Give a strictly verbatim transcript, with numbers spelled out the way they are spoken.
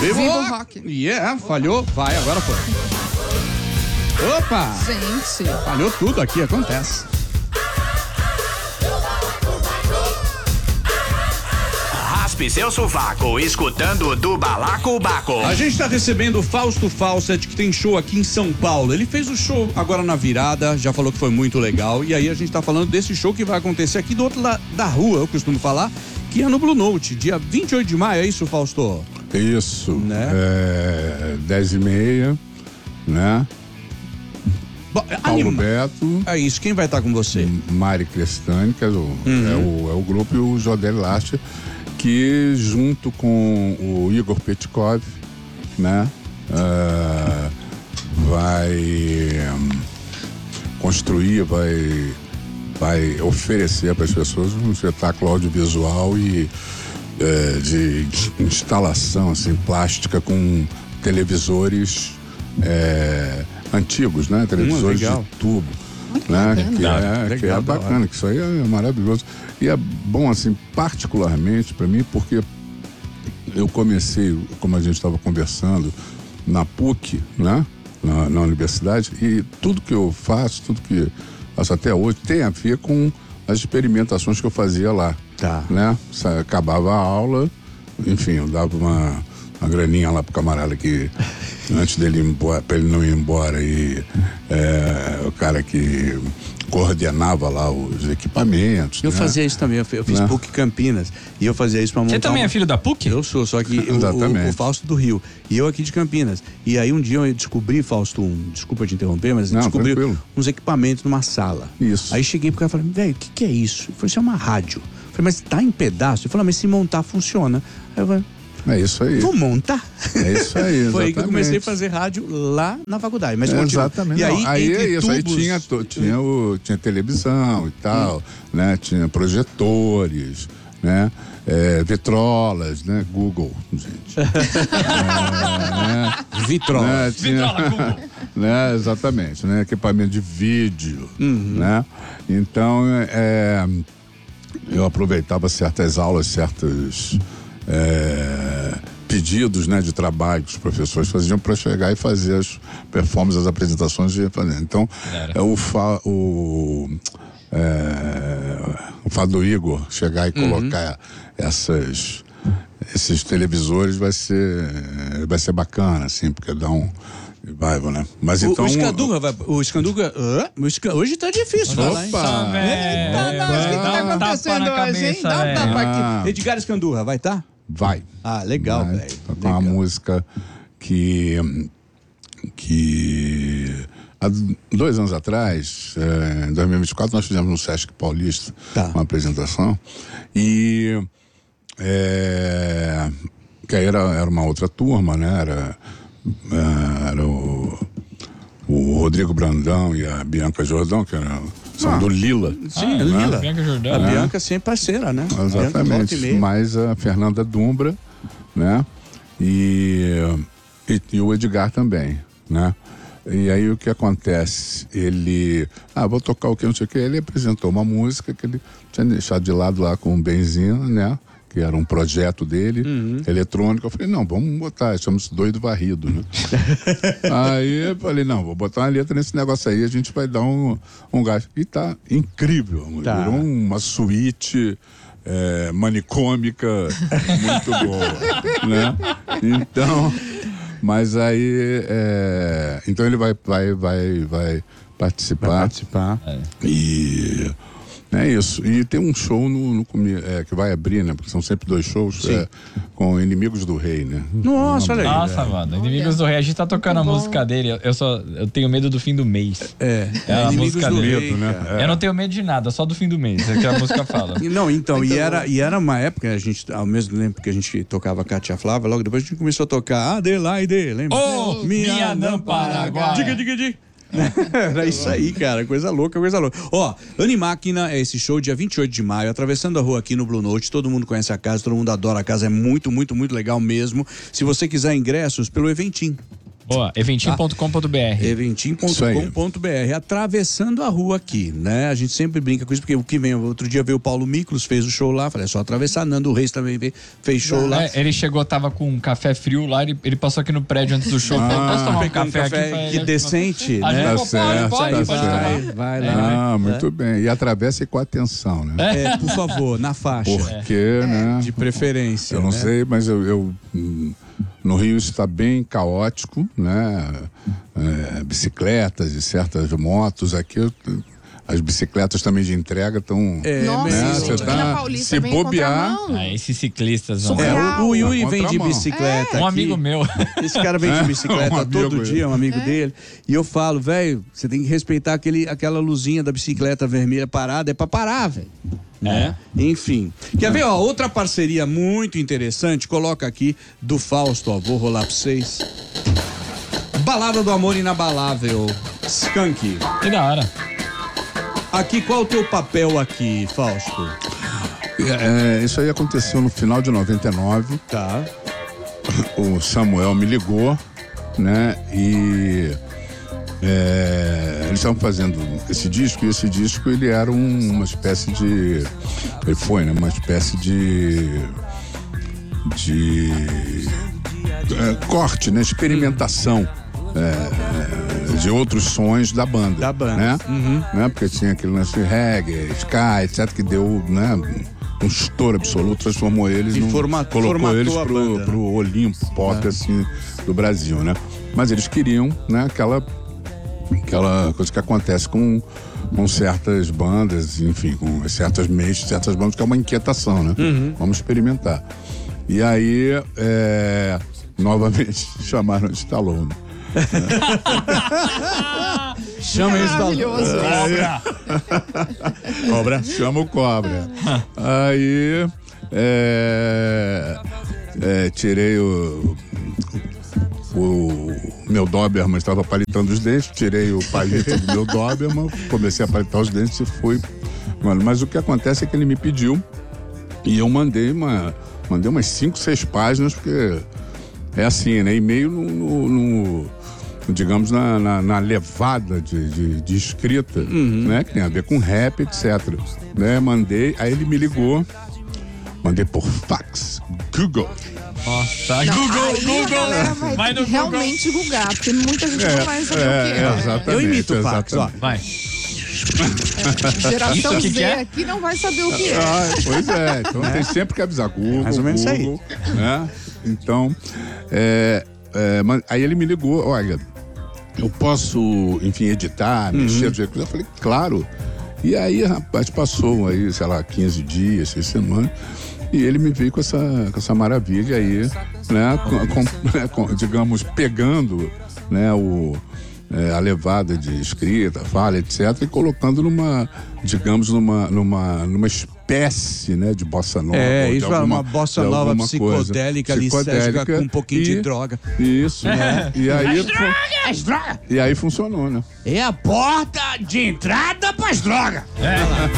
Viva Viva o o rock. Yeah, falhou. Vai, agora foi. Opa! Gente. Falhou tudo aqui, acontece. Raspe seu sovaco, escutando do Balacobaco. A gente está recebendo o Fausto Fawcett, que tem show aqui em São Paulo. Ele fez o show agora na virada, já falou que foi muito legal. E aí a gente está falando desse show que vai acontecer aqui do outro lado da rua, eu costumo falar, que é no Blue Note, dia vinte e oito de maio, é isso, Fausto? Isso, Né? é, dez e meia, né? Bom, Paulo anima... Beto, É isso, quem vai estar com você? Mari Crestani, que é o, Uhum. é o, é o grupo, e o Jodel Lacha, que junto com o Igor Petkov, né? Uh, vai um, construir, vai, vai oferecer para as pessoas um espetáculo audiovisual e é, de, de instalação assim, plástica com televisores é, antigos, né? Televisores Hum, de tubo, né? Que é, Legal, que é da bacana, hora. que isso aí é maravilhoso. E é bom, assim, particularmente para mim, porque eu comecei, como a gente estava conversando, na P U C, né? Na, na universidade, e tudo que eu faço, tudo que faço até hoje, tem a ver com as experimentações que eu fazia lá. Tá. Né? Acabava a aula, enfim, eu dava uma, uma graninha lá pro camarada que, antes dele ir embora, pra ele não ir embora, e é, o cara que coordenava lá os equipamentos. Eu né? fazia isso também, eu fiz, eu fiz Né? P U C Campinas, e eu fazia isso pra montar... Você também uma... é filho da P U C? Eu sou, só que o, o, o Fausto do Rio, e eu aqui de Campinas. E aí um dia eu descobri, Fausto, um, desculpa te interromper, mas eu Não, descobri tranquilo. uns equipamentos numa sala. Isso. Aí cheguei pro cara e falei, velho, o que que é isso? Ele falou, isso é uma rádio. Eu falei, mas tá em pedaço? Ele falou, mas se montar funciona. Aí eu falei, É isso aí. vou montar? É isso aí, Foi aí que eu comecei a exatamente. fazer rádio lá na faculdade. Mas É, continua. exatamente. E aí, Não, aí entre é isso, aí tubos- tinha, to- tinha, o, tinha televisão e tal, né? Tinha projetores, né? É, vitrolas, né? Google, gente. é, Vitrola. né? Tinha, né? Exatamente, né? Equipamento de vídeo, né? Então, é, eu aproveitava certas aulas, certos é, pedidos, né, de trabalho que os professores faziam para chegar e fazer as performances, as apresentações e fazer. Então, é, o, fa, o, é, o fato do Igor chegar e colocar essas, esses televisores vai ser, vai ser bacana, assim, porque dá um revival, né? Mas O, então... o Escanduga vai. O Escanduga. Ah, o Esca- hoje tá difícil falar, hein? Opa! Eita, nós, o que, que tá Dá um tapa acontecendo na hoje, hein? cabeça, Dá um velho. tapa Ah. aqui. Edgar Escandurra, vai tá? Vai. Ah, legal, Vai. velho. Tocar uma Legal. música que que há dois anos atrás, é, em dois mil e vinte e quatro, nós fizemos no Sesc Paulista Tá. uma apresentação e é, que aí era, era uma outra turma, né? Era, é, era o, o Rodrigo Brandão e a Bianca Jordão, que era, são Ah. do Lila. Sim, Ah, Lila. Bianca Jordão. A É. Bianca sempre parceira, né? Bianca volta e Exatamente, meia. mais a Fernanda Dumbra, né? E, e, e o Edgar também, né? E aí o que acontece? Ele, ah, vou tocar o que, não sei o que, ele apresentou uma música que ele tinha deixado de lado lá com o Benzina, né? Que era um projeto dele, eletrônico. Eu falei, não, vamos botar, chama-se Doido Varrido, né? Aí eu falei, não, vou botar uma letra nesse negócio aí, a gente vai dar um, um gás. E tá incrível, Tá. virou uma suíte é, manicômica muito boa, né? Então, mas aí, é, então ele vai, vai, vai, vai participar. Vai participar. E é isso. E tem um show no, no comi- é, que vai abrir, né? Porque são sempre dois shows é, com Inimigos do Rei, né? Nossa, olha aí. Nossa, mano. Inimigos do Rei. A gente tá tocando a música dele. Eu só eu tenho medo do fim do mês. É, É a Inimigos música do dele, Rei, né? cara. Eu não tenho medo de nada, só do fim do mês. É que a música fala. E Não, então, e era, e era uma época, a gente, ao mesmo tempo que a gente tocava Cátia Flávia, logo depois a gente começou a tocar Adelaide, lembra? Ô, Mianã, Paraguai. Diga, diga, diga. Era isso aí, cara, coisa louca, coisa louca. Ó, Animáquina é esse show dia vinte e oito de maio, atravessando a rua aqui no Blue Note, todo mundo conhece a casa, todo mundo adora a casa, é muito, muito, muito legal mesmo. Se você quiser ingressos, pelo Eventim. Boa, eventim ponto com ponto br. eventim ponto com ponto br, atravessando a rua aqui, né? A gente sempre brinca com isso, porque o que vem, outro dia veio o Paulo Miklos, fez o show lá, falei, é só atravessar. Nando Reis também veio, fez show lá. É, ele chegou, tava com um café frio lá, ele, ele passou aqui no prédio antes do show. Ah, posso tomar um café, um café aqui? Que foi, decente, a né? Gente, tá certo, pode, tá pode, certo. pode Vai, vai Ah, lá. muito bem. E atravessa com atenção, né? É, por favor, na faixa. Porque, né? De preferência. Eu não né? sei, mas eu, eu no Rio isso está bem caótico, né? É, bicicletas e certas motos aqui, eu, as bicicletas também de entrega estão. É, Nossa, né? gente, Você aqui tá- na Paulista se vem bobear- contramão. Ah, esses ciclistas. Sou Vão... É, o, o Yuri Na vem de contramão. bicicleta. Um aqui. amigo meu. Esse cara vem de bicicleta Um amigo todo dia, dele. um amigo dele. E eu falo, velho, você tem que respeitar aquele, aquela luzinha da bicicleta vermelha parada, é pra parar, velho. Né? Enfim. Quer ver, ó, outra parceria muito interessante, coloca aqui, do Fausto, ó, vou rolar pra vocês. Balada do Amor Inabalável, Skank. Que da hora. Aqui, qual o teu papel aqui, Fausto? É, isso aí aconteceu no final de noventa e nove. Tá. O Samuel me ligou, né? E é, eles estavam fazendo esse disco, e esse disco ele era um- uma espécie de. Ele foi, né? Uma espécie de. de. é, corte, né? Experimentação. é, de outros sons da banda. Da banda. Né? Uhum. né? Porque tinha aquele lance de reggae, ska, etcétera, que deu, né? Um estouro absoluto, transformou eles E num, forma- colocou formatou eles a pro, banda, né? pro Olimpo pop, assim, do Brasil, né? Mas eles queriam, né, aquela, aquela coisa que acontece com, com certas bandas, enfim, com certas meixas, certas bandas, que é uma inquietação, né? Vamos experimentar. E aí, é, novamente, chamaram de Stallone. Chama eles da Maravilhoso. Cobra. Chama o Cobra. Aí, é, é, tirei o, o meu Doberman, estava palitando os dentes, tirei o palito do meu Doberman, comecei a palitar os dentes e fui. Mano, mas o que acontece é que ele me pediu e eu mandei uma, mandei umas cinco, seis páginas, porque é assim, né? E-mail no, no, no digamos, na, na, na levada de, de, de escrita, né? Que tem a ver com rap, etcétera. Né? Mandei, aí ele me ligou, mandei por fax, Google. Nossa, Não, Google, aí a Google. galera vai, Vai ter no que realmente googar, porque muita gente não vai saber o que é, é. exatamente. Eu imito o fax, ó. exatamente. Vai. Geração Isso que Z que é? aqui não vai saber o que é. Ah, pois é, então tem sempre que avisar Google, Mais ou menos isso aí. Google, né? Então, é, é, mas aí ele me ligou, olha, eu posso, enfim, editar, mexer, do jeito que eu falei, claro. E aí, rapaz, passou aí, sei lá, quinze dias, seis semanas, e ele me veio com essa, com essa maravilha aí, né? Com, com, com, digamos, pegando, né, o, é, a levada de escrita, fala, etcétera, e colocando numa, digamos, numa, numa, numa espécie, né, de bossa nova. É, ou de isso é alguma- uma bossa de nova alguma coisa. psicodélica, ali, Psicodélica, com um pouquinho de e- droga. Isso, né? E aí, As drogas! e aí funcionou, né? É a porta de entrada pras drogas.